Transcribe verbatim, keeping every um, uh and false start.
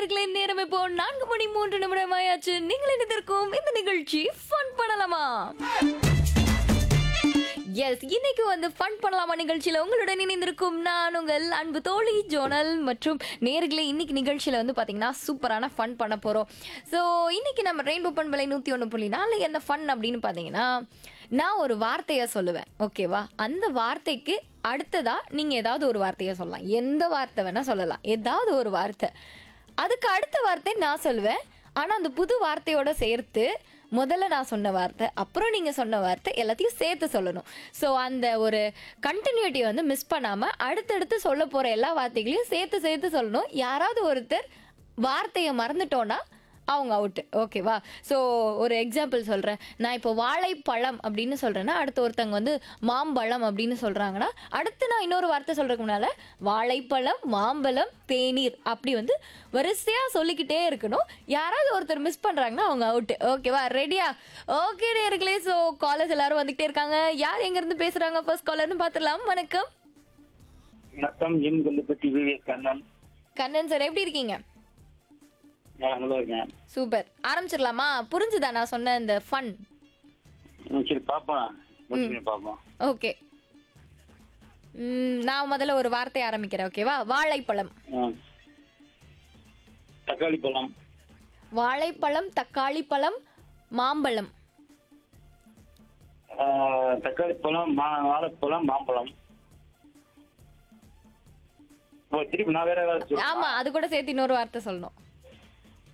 நேயர்களே, நேரம் இப்போ நான்கு மணி மூன்று நிமிடம் ஆயாச்சு. நீங்கள் இணைந்திருக்கும் இந்த நிகழ்ச்சி ஃபன் பண்ணலாமா? எஸ், இன்னைக்கு வந்து ஃபன் பண்ணலாமா நிகழ்ச்சியில உங்களுடன் இணைந்திருக்கும் நான் உங்கள் அன்பு தோழி ஜோனல். மற்றும் நேயர்களே, இன்னைக்கு நிகழ்ச்சியில வந்து பாத்தீங்கன்னா சூப்பரான ஃபன் பண்ண போறோம். ஸோ இன்னைக்கு நம்ம ரெயின்போ பண்பலை நூத்தி ஒன்று புள்ளி நாலு என்ன ஃபன் அப்படின்னு பாத்தீங்கன்னா, நான் ஒரு வார்த்தையை சொல்லுவேன், ஓகேவா? அந்த வார்த்தைக்கு அடுத்ததா நீங்க ஏதாவது ஒரு வார்த்தையை சொல்லலாம். எந்த வார்த்தை வேணா சொல்லலாம், ஏதாவது ஒரு வார்த்தை. அதுக்கு அடுத்த வார்த்தை நான் சொல்லுவேன். ஆனா அந்த புது வார்த்தையோட சேர்த்து முதல்ல நான் சொன்ன வார்த்தை, அப்புறம் நீங்க சொன்ன வார்த்தை எல்லாத்தையும் சேர்த்து சொல்லணும். ஸோ அந்த ஒரு கண்டினியூட்டி வந்து மிஸ் பண்ணாம அடுத்தடுத்து சொல்ல போற எல்லா வார்த்தைகளையும் சேர்த்து சேர்த்து சொல்லணும். யாராவது ஒருத்தர் வார்த்தையை மறந்துட்டோன்னா அவங்க அவுட்டு, ஓகேவா? ஸோ ஒரு எக்ஸாம்பிள் சொல்கிறேன். நான் இப்போ வாழைப்பழம் அப்படின்னு சொல்கிறேன்னா அடுத்து ஒருத்தங்க வந்து மாம்பழம் அப்படின்னு சொல்கிறாங்கன்னா அடுத்து நான் இன்னொரு வார்த்தை சொல்கிறதுக்கு முன்னால் வாழைப்பழம், மாம்பழம், தேநீர் அப்படி வந்து வரிசையாக சொல்லிக்கிட்டே இருக்கணும். யாராவது ஒருத்தர் மிஸ் பண்ணுறாங்கன்னா அவங்க அவுட்டு, ஓகேவா? ரெடியா? ஓகே நேயர்களே, ஸோ காலர்ஸ் எல்லாரும் வந்துக்கிட்டே இருக்காங்க. யார் எங்கேருந்து பேசுகிறாங்க? ஃபர்ஸ்ட் காலர்னு பார்த்துடலாம். வணக்கம். வணக்கம், என் கொல்லுப்பட்டி விவேக் கண்ணன். கண்ணன் சார், எப்படி இருக்கீங்க? நான் நல்லா இருக்கேன். சூப்பர். ஆரம்பிச்சிடலாமா? புரிஞ்சுதா நான் சொன்ன இந்த ஃபன்? ம், சரி பாப்போம், முடிச்சு பாப்போம். ஓகே. ம், நான் முதல்ல ஒரு வார்த்தை ஆரம்பிக்கிறேன், ஓகேவா? வாழைப்பழம். ஆ. தக்காளி பழம். வாழைப்பழம், தக்காளி பழம், மாம்பழம். ஆ, தக்காளி பழம், மா வாழைப்பழம், மாம்பழம். ஓ, திருப்பி நான் வேற ஏதாவது ஆமா, சொல்லணுமா? அது கூட சேர்த்து இன்னொரு வார்த்தை சொல்லணும்.